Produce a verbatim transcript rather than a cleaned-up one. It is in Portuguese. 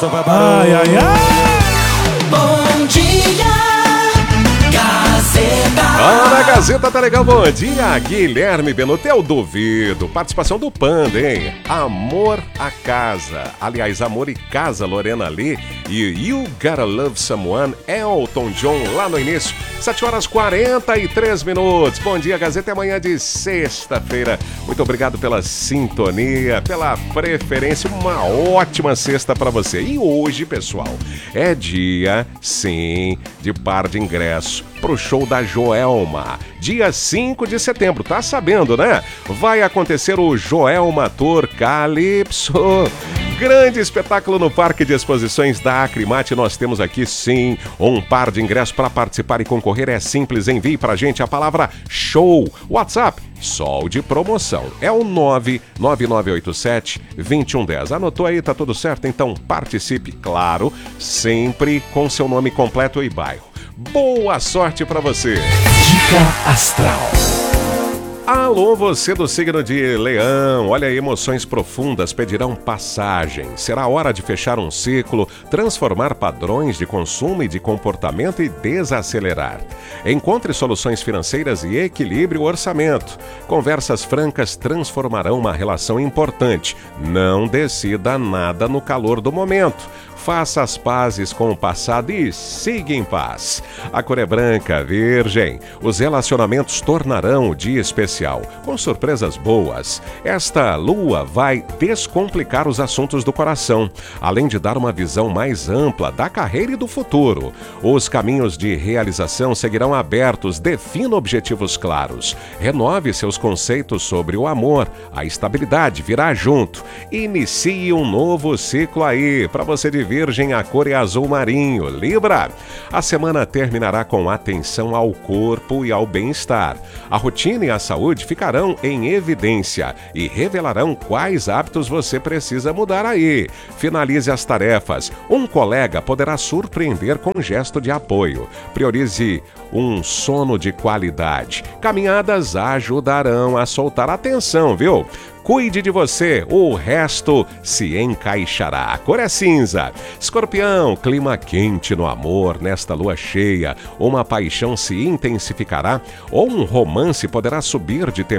Costa vai ai, ai, ai. Bom dia, Gazeta. Ah, a Gazeta tá legal, bom dia, Guilherme Benuto, eu duvido. Participação do Panda, hein? Amor à Casa. Aliás, Amor e Casa, Lorena Lee. E You Gotta Love Someone, Elton John, lá no início. sete horas e quarenta e três minutos. Bom dia, Gazeta, é manhã de sexta-feira. Muito obrigado pela sintonia, pela preferência. Uma ótima sexta pra você. E hoje, pessoal, é dia, sim, de par de ingresso pro show da Joelma. Dia cinco de setembro, tá sabendo, né? Vai acontecer o Joelma Tour Calypso. Grande espetáculo no Parque de Exposições da Acrimate. Nós temos aqui, sim, um par de ingressos para participar e concorrer. É simples, envie pra gente a palavra show. WhatsApp, Sol de Promoção. É o nove nove nove oito sete, dois um um zero. Anotou aí, tá tudo certo? Então participe, claro, sempre com seu nome completo e bairro. Boa sorte pra você. Dica Astral. Alô, você do signo de Leão, olha, emoções profundas pedirão passagem. Será hora de fechar um ciclo, transformar padrões de consumo e de comportamento e desacelerar. Encontre soluções financeiras e equilibre o orçamento. Conversas francas transformarão uma relação importante. Não decida nada no calor do momento. Faça as pazes com o passado e siga em paz. A cor é branca, Virgem. Os relacionamentos tornarão o dia especial, com surpresas boas. Esta lua vai descomplicar os assuntos do coração, além de dar uma visão mais ampla da carreira e do futuro. Os caminhos de realização seguirão abertos, defina objetivos claros. Renove seus conceitos sobre o amor, a estabilidade virá junto. Inicie um novo ciclo aí, para você de Virgem, a cor é azul marinho. Libra, a semana terminará com atenção ao corpo e ao bem-estar. A rotina e a saúde ficarão em evidência e revelarão quais hábitos você precisa mudar aí. Finalize as tarefas. Um colega poderá surpreender com um gesto de apoio. Priorize um sono de qualidade. Caminhadas ajudarão a soltar a tensão, viu? Cuide de você, o resto se encaixará. A cor é cinza. Escorpião, clima quente no amor nesta lua cheia. Uma paixão se intensificará ou um romance poderá subir de temperatura.